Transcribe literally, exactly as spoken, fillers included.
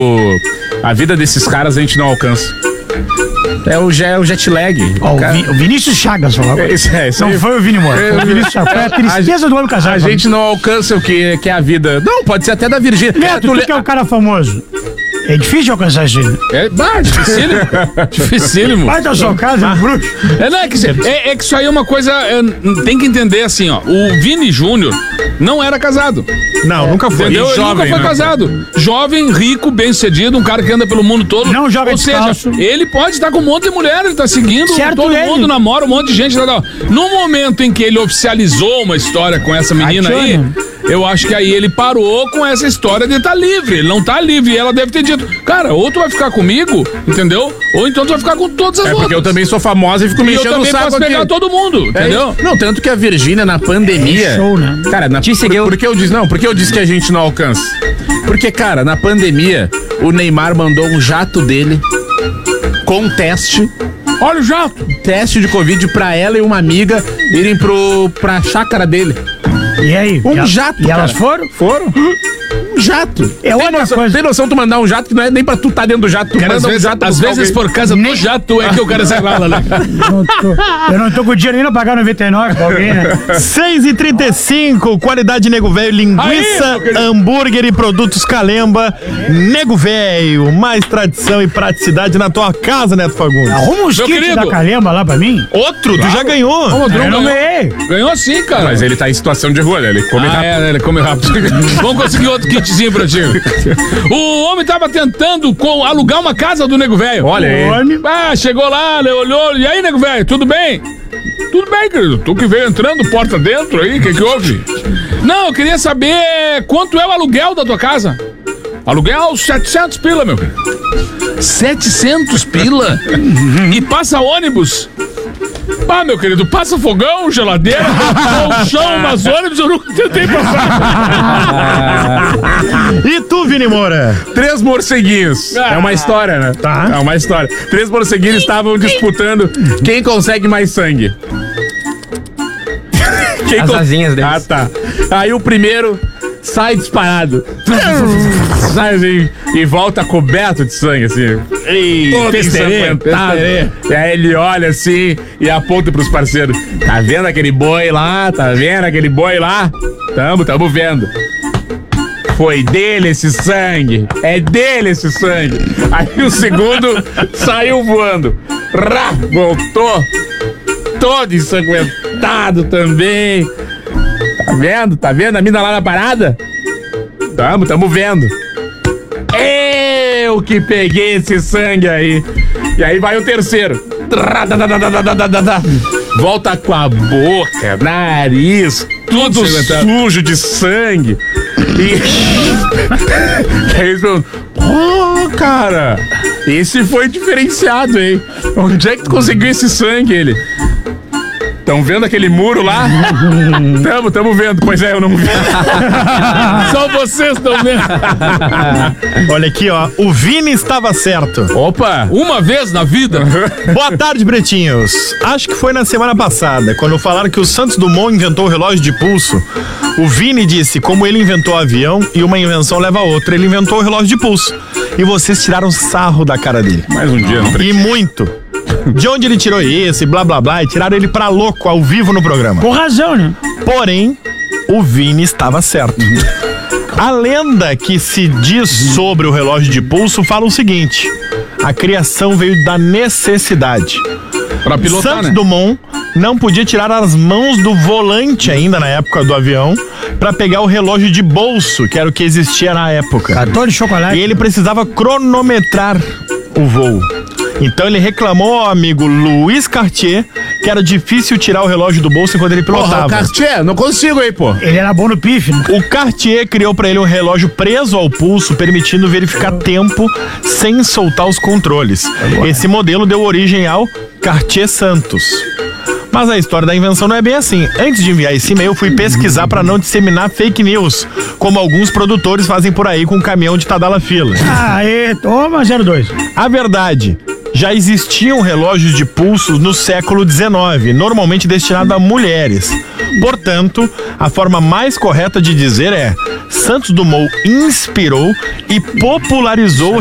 o, a vida desses caras a gente não alcança. É o, é o jet lag. Ó, o, cara... o Vinícius Chagas falou. É isso, é isso não aí. foi o Vini Moura. Foi o Vinícius Chagas. Foi a tristeza a, do homem casado. A gente não alcança o que, que é a vida. Não, pode ser até da Virgínia. Neto, tu, tu que é o cara famoso. É difícil de alcançar isso. É, bah, dificílimo. Dificílimo. Vai da sua casa, ah. bruxo. É, não, é, que, é, é que isso aí é uma coisa. É, tem que entender assim, ó. O Vini Júnior não era casado. Não, é, nunca foi. Entendeu? Ele jovem, nunca foi né? casado. Jovem, rico, bem sucedido, um cara que anda pelo mundo todo. Não joga Ou seja, descalço. Ele pode estar com um monte de mulher, ele tá seguindo, certo todo ele. mundo namora, um monte de gente. Tá, tá. No momento em que ele oficializou uma história com essa menina aí, eu acho que aí ele parou com essa história de estar tá livre. Ele não tá livre. E ela deve ter dito, cara, ou tu vai ficar comigo, entendeu? Ou então tu vai ficar com todas as é outras. Porque eu também sou famosa e fico me enchendo o saco. Eu também posso pegar aqui. todo mundo, entendeu? É, não, tanto que a Virgínia na pandemia... É show, né? Cara, na, por, por que eu disse, não, por que eu disse que a gente não alcança? Porque, cara, na pandemia, o Neymar mandou um jato dele com teste. Olha o jato! Teste de Covid pra ela e uma amiga irem pro, pra chácara dele. E aí? Um e jato, E cara. elas foram? Foram. Um jato. É tem outra noção, coisa. Tem noção tu mandar um jato que não é nem pra tu estar tá dentro do jato. Tu cara, manda às um vezes, jato às vezes alguém. por causa do jato é que o cara sai lá, né? Não tô, eu não tô com dinheiro nem pra pagar noventa e nove pra alguém, né? seis e trinta e cinco, qualidade Nego Velho, linguiça, Aí, hambúrguer e produtos Calemba. Nego Velho, mais tradição e praticidade na tua casa, Neto Fagundes. Arruma uns kits querido. da Calemba lá pra mim. Outro, tu já ganhou. Ô, Madruga, Eu não ganhou. ganhei. Ganhou sim, cara. Mas ele tá em situação de rua, né? Ele come Ah, rápido. é, ele come rápido. Vamos conseguir outro kitzinho pra ti. O homem tava tentando com, alugar uma casa do Nego Velho. Olha aí. Ah, chegou lá, olhou. E aí, Nego Velho, tudo bem? Tudo bem, querido. Tu que veio entrando porta dentro aí, o que que houve? Não, eu queria saber quanto é o aluguel da tua casa. Aluguel setecentos pila, meu querido. setecentos pila? E passa ônibus? Ah, meu querido, passa fogão, geladeira, colchão, mas ônibus eu nunca tentei passar. E tu, Vini Moura? Três morceguinhos. Ah. É uma história, né? Tá. É uma história. Três morceguinhos estavam disputando quem consegue mais sangue. Quem As con- asinhas deles. Ah, tá. Aí o primeiro sai disparado. Sai assim e volta coberto de sangue, assim. Todo ensanguentado. E aí ele olha assim e aponta pros parceiros. Tá vendo aquele boi lá? Tá vendo aquele boi lá? Tamo, tamo vendo. Foi dele esse sangue. É dele esse sangue. Aí o segundo saiu voando. Rá, voltou. Todo ensanguentado também. Tá vendo? Tá vendo a mina lá na parada? Tamo, tamo vendo. Eu que peguei esse sangue aí. E aí vai o terceiro. Volta com a boca, nariz, tudo sujo de sangue. E, e aí eles perguntam: pô, cara, esse foi diferenciado, hein? Onde é que tu conseguiu esse sangue? Ele: tão vendo aquele muro lá? Tamo, tamo vendo. Pois é, eu não vi. Só vocês estão vendo. Olha aqui, ó. O Vini estava certo. Opa! Uma vez na vida. Boa tarde, pretinhos. Acho que foi na semana passada, quando falaram que o Santos Dumont inventou o relógio de pulso. O Vini disse como ele inventou o avião e uma invenção leva a outra. Ele inventou o relógio de pulso. E vocês tiraram sarro da cara dele. Mais um dia, não E muito. De onde ele tirou isso e blá blá blá, e tiraram ele pra louco ao vivo no programa. Com razão, né? Porém, o Vini estava certo. A lenda que se diz sobre o relógio de pulso fala o seguinte: a criação veio da necessidade. Pra pilotar, Santos né? Dumont não podia tirar as mãos do volante ainda na época do avião pra pegar o relógio de bolso, que era o que existia na época. Cartão de chocolate. E ele precisava cronometrar o voo. Então ele reclamou ao amigo Luiz Cartier que era difícil tirar o relógio do bolso enquanto ele pilotava. Porra, Cartier, não consigo aí, pô. Ele era bom no pife, né? O Cartier criou pra ele um relógio preso ao pulso, permitindo verificar tempo sem soltar os controles. Esse modelo deu origem ao Cartier Santos. Mas a história da invenção não é bem assim. Antes de enviar esse e-mail, fui pesquisar pra não disseminar fake news, como alguns produtores fazem por aí com um caminhão de Tadala Fila. Aê, toma, zero dois. A verdade, já existiam relógios de pulsos no século dezenove, normalmente destinados a mulheres. Portanto, a forma mais correta de dizer é: Santos Dumont inspirou e popularizou